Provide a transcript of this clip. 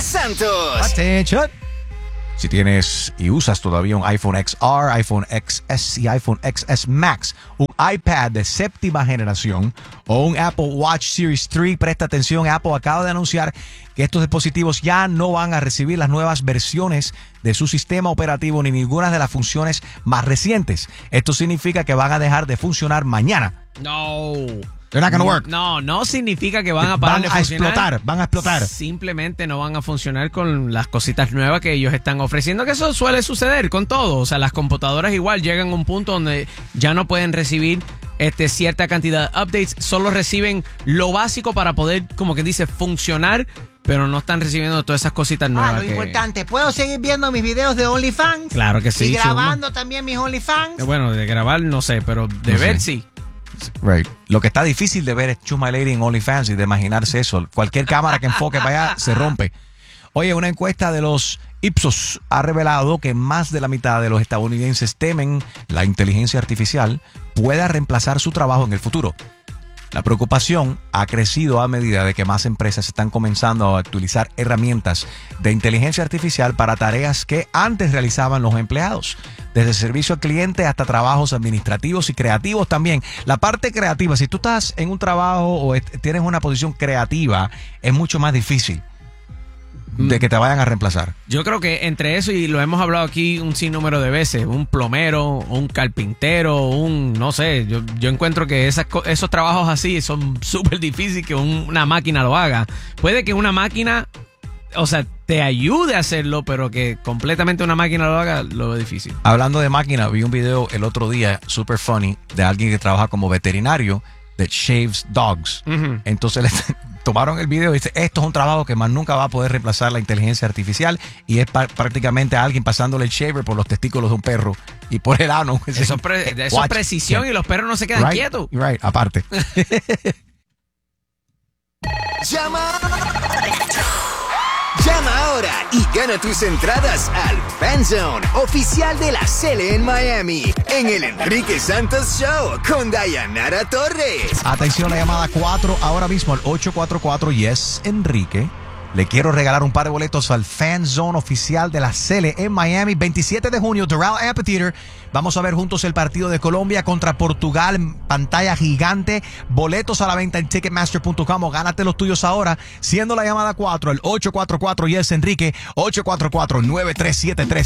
Santos. Attention. Si tienes y usas todavía un iPhone XR, iPhone XS y iPhone XS Max, un iPad de séptima generación o un Apple Watch Series 3, presta atención, Apple acaba de anunciar que estos dispositivos ya no van a recibir las nuevas versiones de su sistema operativo ni ninguna de las funciones más recientes. Esto significa que van a dejar de funcionar mañana. No. They're not gonna work. No significa que van a parar de funcionar. Van a explotar. Simplemente no van a funcionar con las cositas nuevas que ellos están ofreciendo, que eso suele suceder con todo. O sea, las computadoras igual llegan a un punto donde ya no pueden recibir cierta cantidad de updates, solo reciben lo básico para poder, como que dice, funcionar, pero no están recibiendo todas esas cositas nuevas. Lo importante, ¿puedo seguir viendo mis videos de OnlyFans? Claro que sí. Y grabando también mis OnlyFans. Bueno, de grabar no sé, pero de ver sí. Right. Lo que está difícil de ver es Choose My Lady en OnlyFans y de imaginarse eso. Cualquier cámara que enfoque para allá se rompe. Oye, una encuesta de los Ipsos ha revelado que más de la mitad de los estadounidenses temen la inteligencia artificial pueda reemplazar su trabajo en el futuro. La preocupación ha crecido a medida de que más empresas están comenzando a utilizar herramientas de inteligencia artificial para tareas que antes realizaban los empleados. Desde servicio al cliente hasta trabajos administrativos y creativos también. La parte creativa, si tú estás en un trabajo o tienes una posición creativa, es mucho más difícil de que te vayan a reemplazar. Yo creo que entre eso, y lo hemos hablado aquí un sinnúmero de veces, un plomero, un carpintero, no sé, yo encuentro que esos trabajos así son súper difíciles que una máquina lo haga. Puede que una máquina, o sea, te ayude a hacerlo, pero que completamente una máquina lo haga, lo veo difícil. Hablando de máquina, vi un video el otro día, super funny, de alguien que trabaja como veterinario that shaves dogs. Uh-huh. Entonces tomaron el video y dice, esto es un trabajo que más nunca va a poder reemplazar la inteligencia artificial, y es prácticamente a alguien pasándole el shaver por los testículos de un perro y por el ano. Eso es precisión, y los perros no se quedan quietos. Right, aparte. Llama ahora y gana tus entradas al Fan Zone oficial de la Cele en Miami, en el Enrique Santos Show con Dayanara Torres. Atención, la llamada 4 ahora mismo al 844 Yes Enrique. Le quiero regalar un par de boletos al Fan Zone oficial de la Cele en Miami, 27 de junio, Doral Amphitheater. Vamos a ver juntos el partido de Colombia contra Portugal en pantalla gigante. Boletos a la venta en Ticketmaster.com o gánate los tuyos ahora, siendo la llamada 4 al 844 Yes Enrique, 844-9373.